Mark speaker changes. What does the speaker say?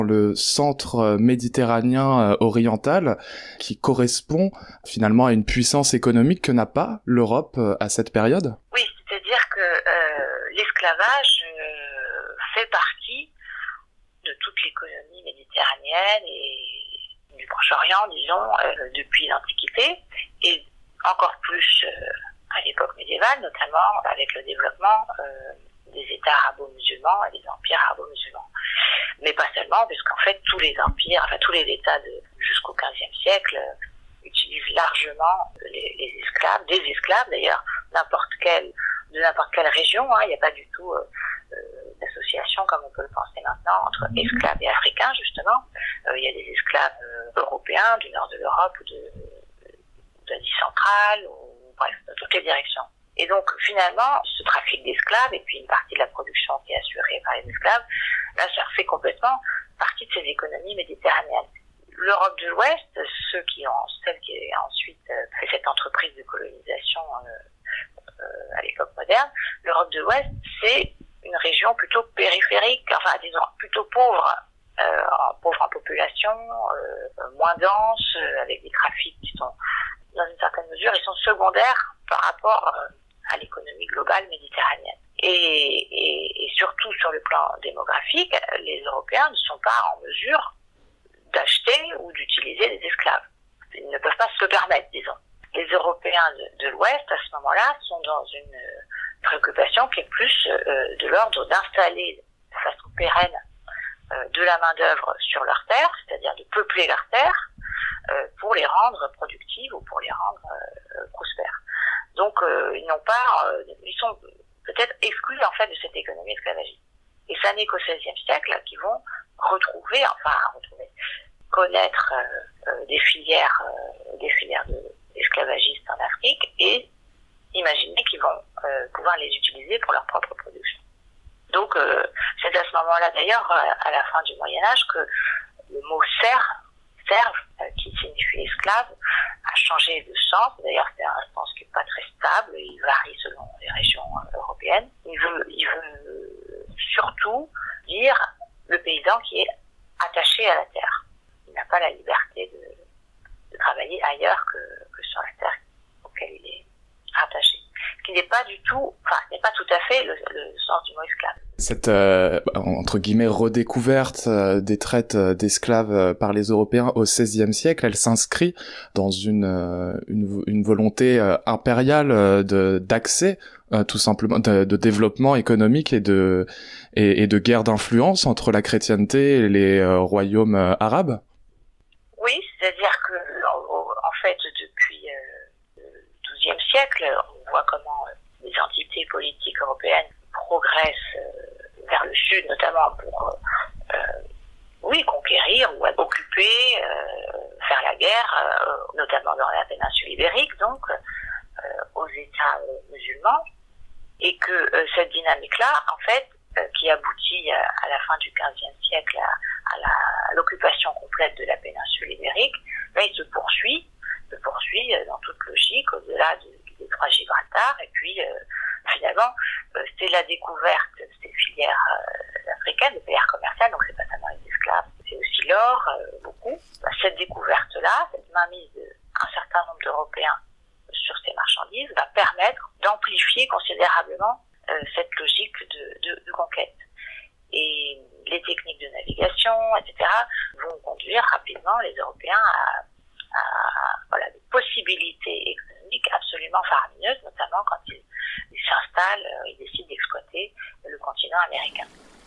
Speaker 1: le centre méditerranéen oriental, qui correspond finalement à une puissance économique que n'a pas l'Europe à cette période?
Speaker 2: Oui, c'est-à-dire que l'esclavage fait partie de toute l'économie méditerranéenne et du Proche-Orient, disons, depuis l'Antiquité, et encore plus à l'époque médiévale, notamment avec le développement des États arabo-musulmans et des empires arabo-musulmans. Mais pas seulement, puisqu'en fait tous les empires, tous les États jusqu'au XVe siècle utilisent largement les esclaves, des esclaves d'ailleurs, de n'importe quelle région. Il n'y a pas du tout d'association comme on peut le penser maintenant entre esclaves et africains justement. Il y a des esclaves européens du nord de l'Europe ou d'Asie centrale, ou bref, de toutes les directions. Et donc, finalement, ce trafic d'esclaves, et puis une partie de la production qui est assurée par les esclaves, là, ça fait complètement partie de ces économies méditerranéennes. L'Europe de l'Ouest, celle qui a ensuite fait cette entreprise de colonisation à l'époque moderne, l'Europe de l'Ouest, c'est une région plutôt périphérique, disons, plutôt pauvre en population, moins dense, avec des trafics qui sont, dans une certaine mesure, ils sont secondaires par rapport à l'économie globale méditerranéenne. Et surtout sur le plan démographique, les Européens ne sont pas en mesure d'acheter ou d'utiliser des esclaves. Ils ne peuvent pas se le permettre, disons. Les Européens de l'Ouest, à ce moment-là, sont dans une préoccupation qui est plus de l'ordre d'installer de façon pérenne de la main-d'œuvre sur leurs terres, c'est-à-dire de peupler leurs terres, pour les rendre productives ou pour les rendre prospères. Donc ils sont peut-être exclus en fait de cette économie esclavagiste. Et ça n'est qu'au XVIe siècle qu'ils vont connaître des filières esclavagistes en Afrique et imaginer qu'ils vont pouvoir les utiliser pour leur propre production. Donc c'est à ce moment-là d'ailleurs, à la fin du Moyen-Âge, que le mot serve, qui signifie esclave, a changé de sens. D'ailleurs, c'est un sens qui n'est pas très stable, il varie selon les régions européennes. Il veut surtout dire le paysan qui est attaché à la terre. Il n'a pas la liberté de travailler ailleurs que sur la terre auquel il est attaché. Ce qui n'est pas tout à fait le sens du mot esclave.
Speaker 1: Cette, entre guillemets, redécouverte des traites d'esclaves par les Européens au XVIe siècle, elle s'inscrit dans une volonté impériale d'accès, tout simplement, de développement économique et de guerre d'influence entre la chrétienté et les royaumes arabes.
Speaker 2: Oui, c'est-à-dire que, en fait, depuis le XIIe siècle, on voit comment les entités politiques européennes progressent vers le sud, notamment pour conquérir ou occuper, faire la guerre, notamment dans la péninsule ibérique, donc aux États musulmans, et que cette dynamique-là, en fait, qui aboutit à la fin du XVe siècle à l'occupation complète de la péninsule ibérique, mais il se poursuit dans toute logique au-delà du détroit de Gibraltar, et puis finalement c'est la découverte de ces filières africaines, des filières commerciales, donc c'est pas seulement les esclaves, c'est aussi l'or, beaucoup. Cette découverte-là, cette mainmise d'un certain nombre d'Européens sur ces marchandises va permettre d'amplifier considérablement cette logique de conquête. Et les techniques de navigation, etc., vont conduire rapidement les Européens à des possibilités économiques absolument faramineuses, notamment quand ils s'installent, ils décident d'exploiter le continent américain.